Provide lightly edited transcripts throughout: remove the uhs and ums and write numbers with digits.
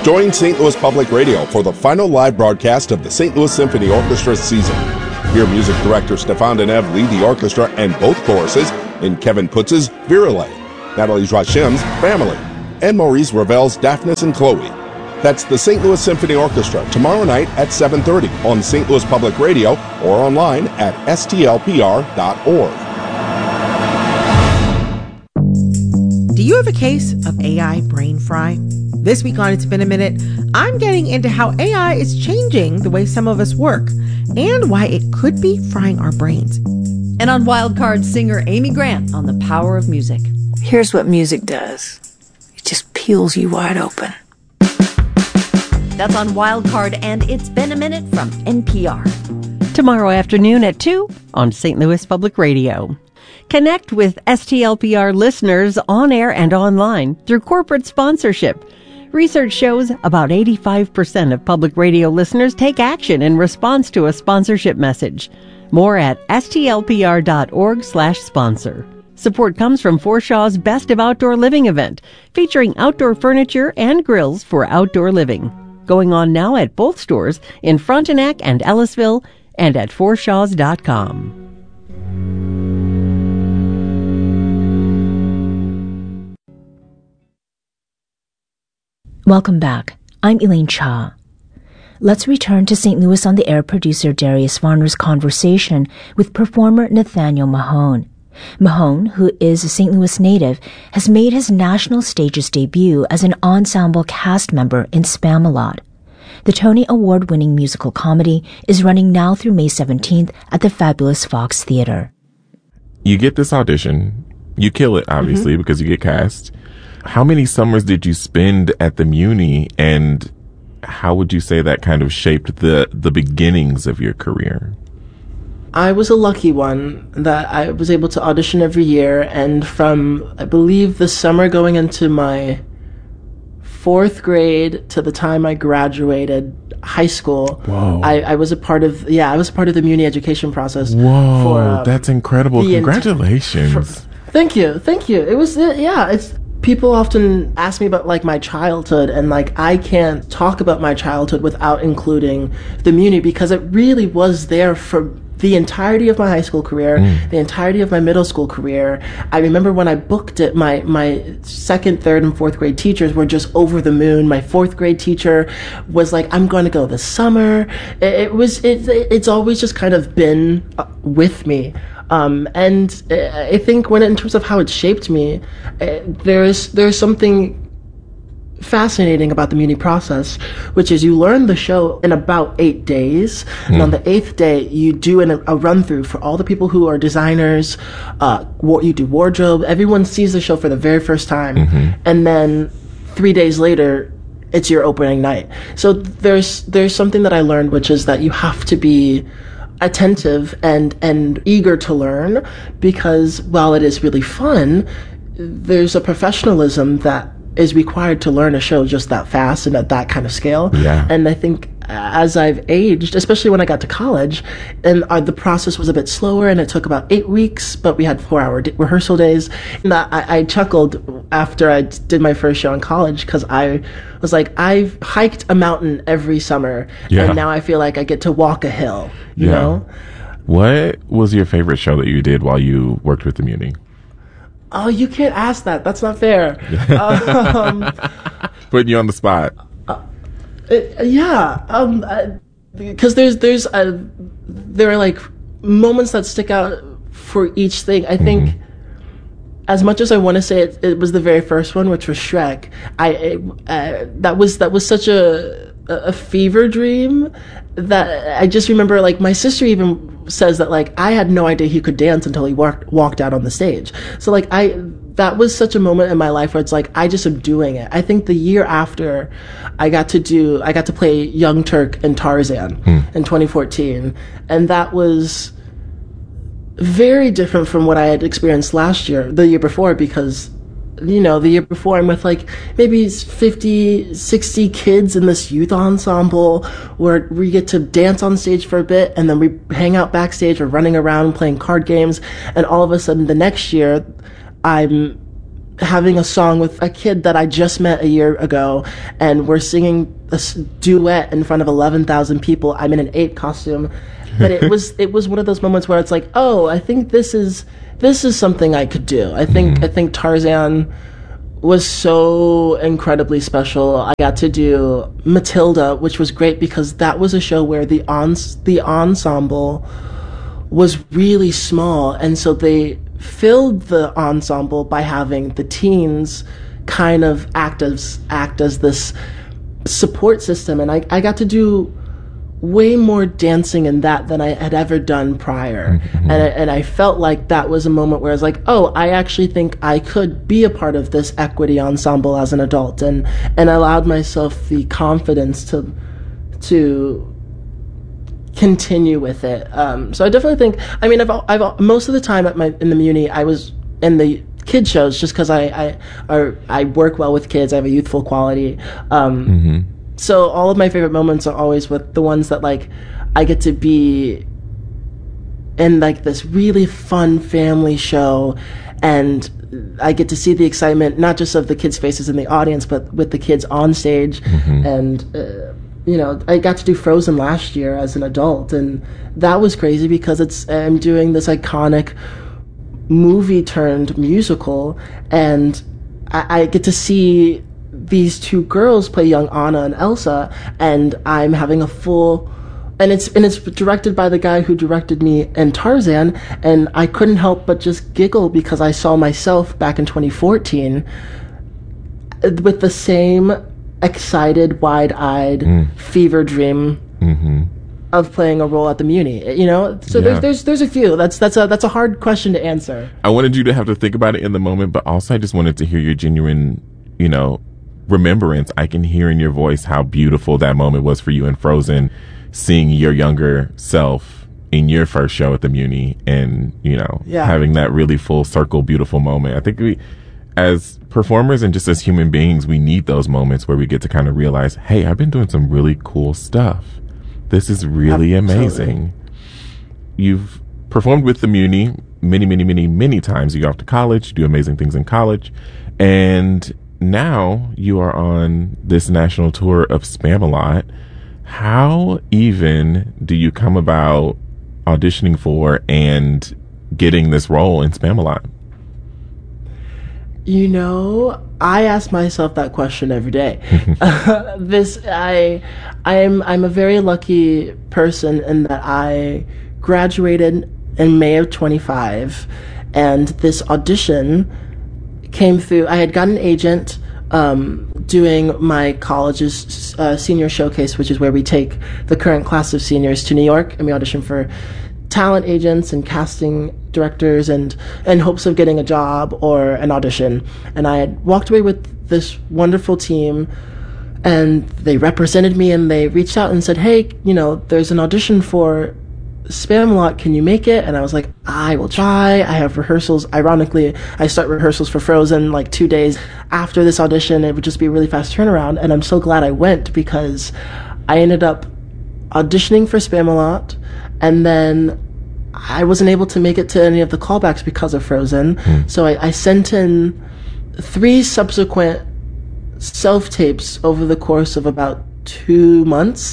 Join St. Louis Public Radio for the final live broadcast of the St. Louis Symphony Orchestra season. Hear music director Stefan Denev lead the orchestra and both choruses in Kevin Putz's Virelay, Natalie Joachim's Family, and Maurice Ravel's Daphnis and Chloe. That's the St. Louis Symphony Orchestra tomorrow night at 7:30 on St. Louis Public Radio or online at stlpr.org. Do you have a case of AI brain fry? This week on It's Been a Minute, I'm getting into how AI is changing the way some of us work and why it could be frying our brains. And on Wildcard, singer Amy Grant on the power of music. Here's what music does. It just peels you wide open. That's on Wildcard, and It's Been a Minute from NPR. Tomorrow afternoon at 2 on St. Louis Public Radio. Connect with STLPR listeners on air and online through corporate sponsorship. Research shows about 85% of public radio listeners take action in response to a sponsorship message. More at stlpr.org/sponsor. Support comes from Forshaw's Best of Outdoor Living event, featuring outdoor furniture and grills for outdoor living. Going on now at both stores in Frontenac and Ellisville and at forshaws.com. Welcome back. I'm Elaine Cha. Let's return to St. Louis on the Air producer Darius Varner's conversation with performer Nathaniel Mahone. Mahone, who is a St. Louis native, has made his national stage's debut as an ensemble cast member in Spamalot. The Tony Award-winning musical comedy is running now through May 17th at the Fabulous Fox Theater. You get this audition. You kill it, obviously, because you get cast. How many summers did you spend at the Muni, and how would you say that kind of shaped the beginnings of your career? I was a lucky one that I was able to audition every year, and from, I believe, the summer going into my 4th grade to the time I graduated high school, I was a part of the Muni education process. Whoa, that's incredible. Congratulations. Thank you. It was, it's... People often ask me about, like, my childhood, and, like, I can't talk about my childhood without including the Muni, because it really was there for the entirety of my high school career, the entirety of my middle school career. I remember when I booked it, my 2nd, 3rd, and 4th grade teachers were just over the moon. My 4th grade teacher was like, I'm going to go this summer. It's always just kind of been with me. And I think in terms of how it shaped me, there's something fascinating about the Muni process, which is you learn the show in about 8 days, and on the 8th day you do a run through for all the people who are designers. You do wardrobe. Everyone sees the show for the very first time, and then 3 days later, it's your opening night. So there's something that I learned, which is that you have to be attentive and eager to learn, because while it is really fun, there's a professionalism that is required to learn a show just that fast and at that kind of scale. Yeah. And I think as I've aged, especially when I got to college, and the process was a bit slower, and it took about 8 weeks, but we had 4-hour rehearsal days. And I chuckled after I did my first show in college, because I was like, I've hiked a mountain every summer, and now I feel like I get to walk a hill, you know? What was your favorite show that you did while you worked with the Muni? Oh, you can't ask that. That's not fair. Putting you on the spot. Because there are like moments that stick out for each thing. I think as much as I want to say it was the very first one, which was Shrek, that was such a fever dream that I just remember, like, my sister even says that, like, I had no idea he could dance until he walked out on the stage. So, like, that was such a moment in my life where it's like, I just am doing it. I think the year after, I got to play Young Turk and Tarzan in 2014, and that was very different from what I had experienced the year before, because, you know, the year before I'm with like maybe 50, 60 kids in this youth ensemble where we get to dance on stage for a bit, and then we hang out backstage or running around playing card games, and all of a sudden the next year I'm having a song with a kid that I just met a year ago, and we're singing a duet in front of 11,000 people. I'm in an ape costume, but it was one of those moments where it's like, oh, I think this is something I could do. I think Tarzan was so incredibly special. I got to do Matilda, which was great because that was a show where the ensemble was really small, and so they filled the ensemble by having the teens kind of act as this support system, and I got to do way more dancing in that than I had ever done prior. And I felt like that was a moment where I was like, oh, I actually think I could be a part of this equity ensemble as an adult, and allowed myself the confidence to continue with it. So I definitely think, I mean, I've most of the time in the Muni, I was in the kid shows just because I work well with kids. I have a youthful quality. So all of my favorite moments are always with the ones that like I get to be in like this really fun family show, and I get to see the excitement not just of the kids' faces in the audience, but with the kids on stage. And you know, I got to do Frozen last year as an adult, and that was crazy because I'm doing this iconic movie turned musical, and I get to see these two girls play young Anna and Elsa, and I'm having a full, and it's directed by the guy who directed me in Tarzan, and I couldn't help but just giggle because I saw myself back in 2014 with the same excited, wide-eyed fever dream of playing a role at the Muni, you know. So there's a few. That's a hard question to answer. I wanted you to have to think about it in the moment, but also I just wanted to hear your genuine, you know, remembrance. I can hear in your voice how beautiful that moment was for you in Frozen, seeing your younger self in your first show at the Muni, and you know, having that really full circle beautiful moment. I think we, as performers and just as human beings, we need those moments where we get to kind of realize, hey, I've been doing some really cool stuff. This is really amazing. You've performed with the Muni many times. You go off to college, you do amazing things in college, and now you are on this national tour of Spamalot. How even do you come about auditioning for and getting this role in Spamalot? You know, I ask myself that question every day. I'm a very lucky person in that I graduated in May of 25, and this audition came through. I had got an agent doing my college's senior showcase, which is where we take the current class of seniors to New York, and we audition for talent agents and casting directors and in hopes of getting a job or an audition. And I had walked away with this wonderful team, and they represented me, and they reached out and said, hey, you know, there's an audition for Spamalot, can you make it? And I was like, I will try. I have rehearsals. Ironically, I start rehearsals for Frozen like 2 days after this audition. It would just be a really fast turnaround, and I'm so glad I went because I ended up auditioning for Spamalot, and then I wasn't able to make it to any of the callbacks because of Frozen. So I sent in 3 subsequent self-tapes over the course of about 2 months.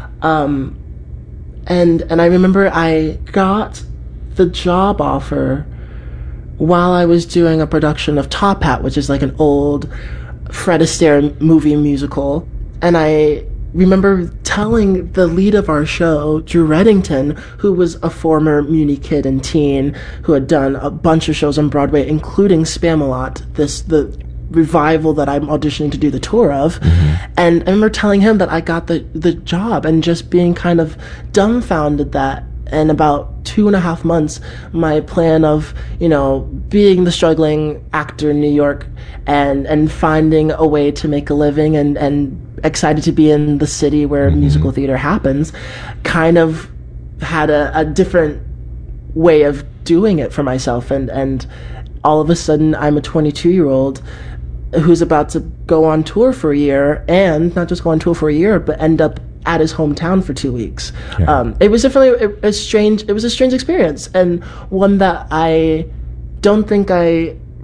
And I remember I got the job offer while I was doing a production of Top Hat, which is like an old Fred Astaire movie musical. And I remember telling the lead of our show, Drew Reddington, who was a former Muni kid and teen who had done a bunch of shows on Broadway, including Spamalot, the revival that I'm auditioning to do the tour of. And I remember telling him that I got the job, and just being kind of dumbfounded that in about 2.5 months, my plan of, you know, being the struggling actor in New York and finding a way to make a living and excited to be in the city where musical theater happens, kind of had a different way of doing it for myself. And all of a sudden, I'm a 22-year-old who's about to go on tour for a year, and not just go on tour for a year, but end up at his hometown for 2 weeks. It was definitely a strange experience, and one that I don't think I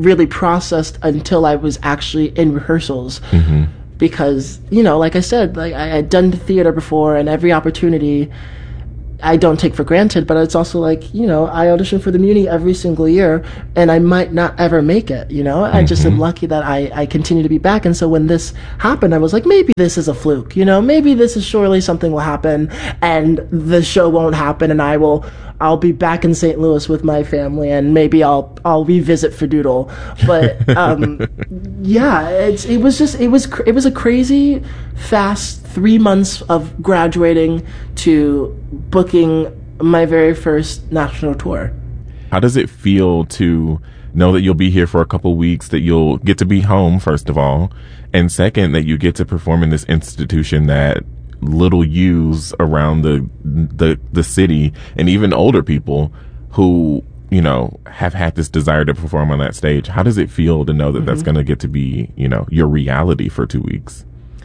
really processed until I was actually in rehearsals. Because, like I said, like I had done theater before, and every opportunity I don't take for granted, but it's also like, I audition for the Muni every single year, and I might not ever make it, I just am lucky that I continue to be back. And so when this happened, I was like, maybe this is a fluke, maybe this is surely something will happen, and the show won't happen, and I'll be back in St. Louis with my family, and maybe I'll revisit Fadoodle. But yeah, it was a crazy fast 3 months of graduating to booking my very first national tour. How does it feel to know that you'll be here for a couple weeks, that you'll get to be home, first of all, and second, that you get to perform in this institution that little youths around the city, and even older people who have had this desire to perform on that stage? How does it feel to know that that's going to get to be your reality for 2 weeks?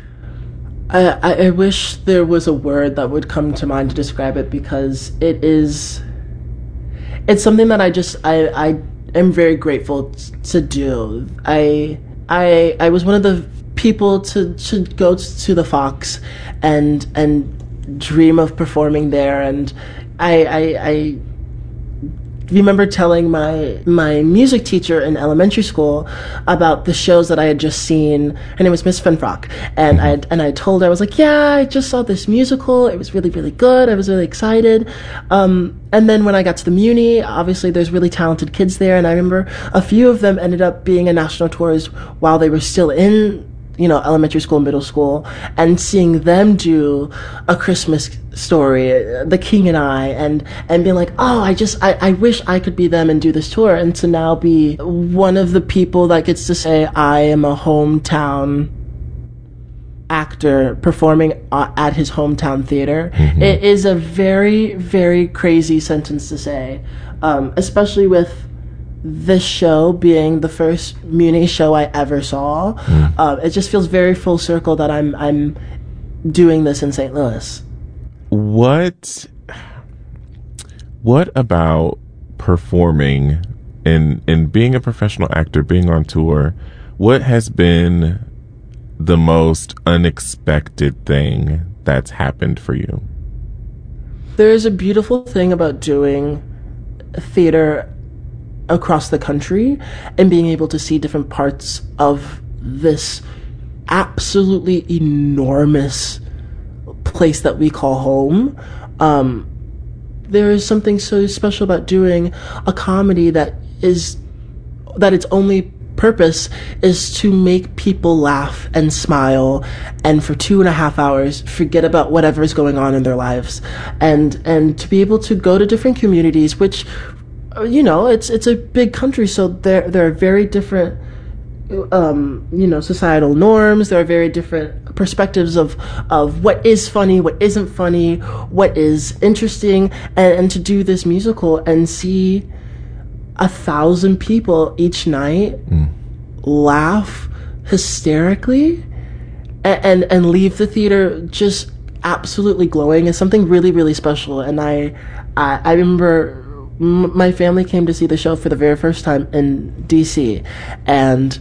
I wish there was a word that would come to mind to describe it, because it's something that I am very grateful to do. I was one of the people to go to the Fox and dream of performing there, and I remember telling my music teacher in elementary school about the shows that I had just seen. Her name was Miss Finfrock, and I told her, I was like, yeah, I just saw this musical. It was really, really good. I was really excited. And then when I got to the Muni, obviously there's really talented kids there, and I remember a few of them ended up being in national tours while they were still in elementary school, middle school, and seeing them do A Christmas Story, The King and I, and being like, oh, I wish I could be them and do this tour. And to now be one of the people that gets to say, I am a hometown actor performing at his hometown theater, it is a very, very crazy sentence to say, especially with this show being the first Muni show I ever saw. It just feels very full circle that I'm doing this in St. Louis. What about performing and being a professional actor, being on tour? What has been the most unexpected thing that's happened for you? There is a beautiful thing about doing theater across the country and being able to see different parts of this absolutely enormous place that we call home. There is something so special about doing a comedy that its only purpose is to make people laugh and smile, and for 2.5 hours forget about whatever is going on in their lives, and to be able to go to different communities, which it's a big country, so there are very different societal norms. There are very different perspectives of what is funny, what isn't funny, what is interesting, and to do this musical and see 1,000 people each night laugh hysterically and leave the theater just absolutely glowing is something really, really special. And I remember my family came to see the show for the very first time in DC, and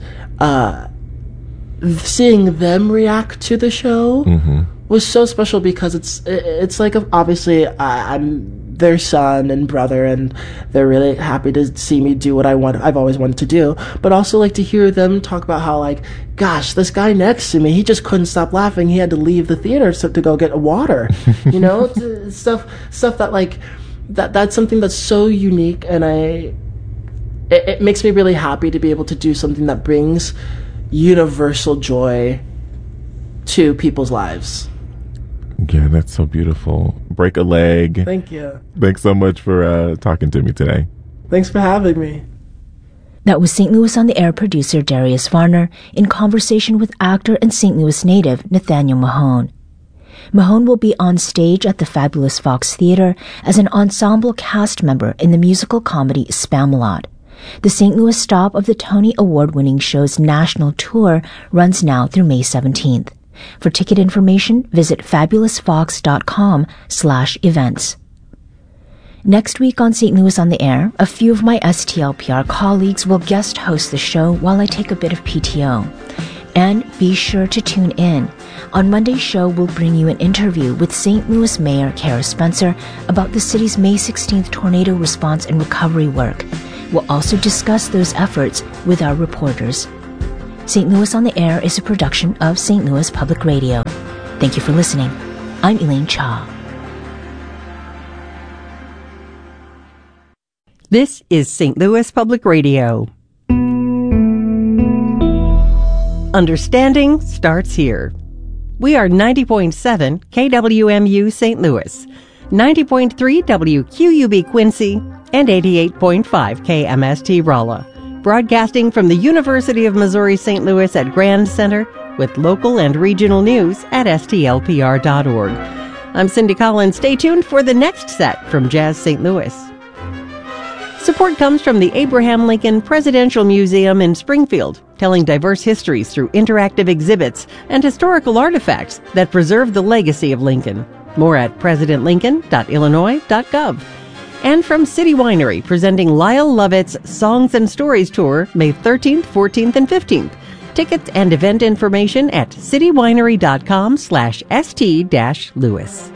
seeing them react to the show was so special, because it's like, obviously I'm their son and brother, and they're really happy to see me do what I've always wanted to do, but also like to hear them talk about how, like, gosh, this guy next to me, he just couldn't stop laughing. He had to leave the theater to go get water, stuff that like that's something that's so unique, and it makes me really happy to be able to do something that brings universal joy to people's lives. Yeah, that's so beautiful. Break a leg. Thank you. Thanks so much for talking to me today. Thanks for having me. That was St. Louis on the Air producer Darius Varner in conversation with actor and St. Louis native Nathaniel Mahone. Mahone will be on stage at the Fabulous Fox Theater as an ensemble cast member in the musical comedy Spamalot. The St. Louis stop of the Tony Award-winning show's national tour runs now through May 17th. For ticket information, visit fabulousfox.com/events. Next week on St. Louis on the Air, a few of my STLPR colleagues will guest host the show while I take a bit of PTO. And be sure to tune in. On Monday's show, we'll bring you an interview with St. Louis Mayor Kara Spencer about the city's May 16th tornado response and recovery work. We'll also discuss those efforts with our reporters. St. Louis on the Air is a production of St. Louis Public Radio. Thank you for listening. I'm Elaine Cha. This is St. Louis Public Radio. Understanding starts here. We are 90.7 KWMU St. Louis, 90.3 WQUB Quincy, and 88.5 KMST Rolla, broadcasting from the University of Missouri St. Louis at Grand Center with local and regional news at stlpr.org. I'm Cindy Collins. Stay tuned for the next set from Jazz St. Louis. Support comes from the Abraham Lincoln Presidential Museum in Springfield, telling diverse histories through interactive exhibits and historical artifacts that preserve the legacy of Lincoln. More at presidentlincoln.illinois.gov. And from City Winery, presenting Lyle Lovett's Songs and Stories Tour, May 13th, 14th, and 15th. Tickets and event information at citywinery.com/st-Louis.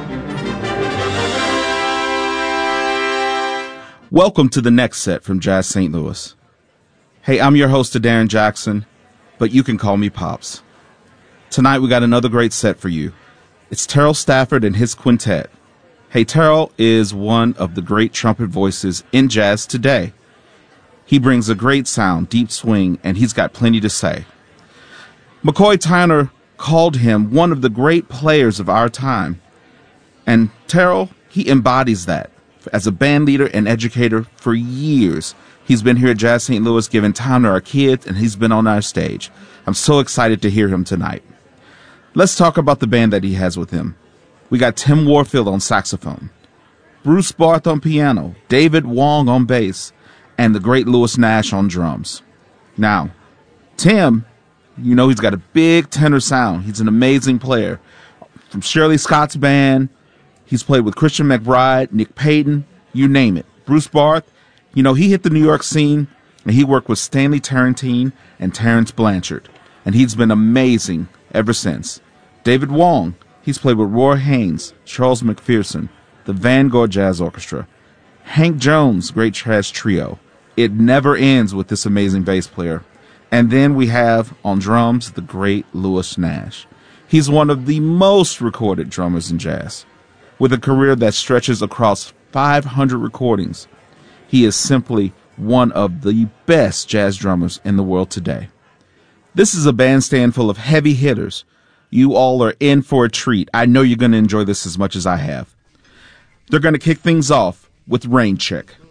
Welcome to the next set from Jazz St. Louis. Hey, I'm your host, Darren Jackson, but you can call me Pops. Tonight we got another great set for you. It's Terrell Stafford and his quintet. Hey, Terrell is one of the great trumpet voices in jazz today. He brings a great sound, deep swing, and he's got plenty to say. McCoy Tyner called him one of the great players of our time. And Terrell, he embodies that. As a band leader and educator for years, he's been here at Jazz St. Louis giving time to our kids, and he's been on our stage. I'm so excited to hear him tonight. Let's talk about the band that he has with him. We got Tim Warfield on saxophone, Bruce Barth on piano, David Wong on bass, and the great Louis Nash on drums. Now, Tim, you know he's got a big tenor sound. He's an amazing player. From Shirley Scott's band, he's played with Christian McBride, Nick Payton, you name it. Bruce Barth, you know, he hit the New York scene, and he worked with Stanley Tarantine and Terrence Blanchard, and he's been amazing ever since. David Wong, he's played with Roy Haynes, Charles McPherson, the Vanguard Jazz Orchestra, Hank Jones, great jazz trio. It never ends with this amazing bass player. And then we have, on drums, the great Louis Nash. He's one of the most recorded drummers in jazz. With a career that stretches across 500 recordings, he is simply one of the best jazz drummers in the world today. This is a bandstand full of heavy hitters. You all are in for a treat. I know you're going to enjoy this as much as I have. They're going to kick things off with Rain Check.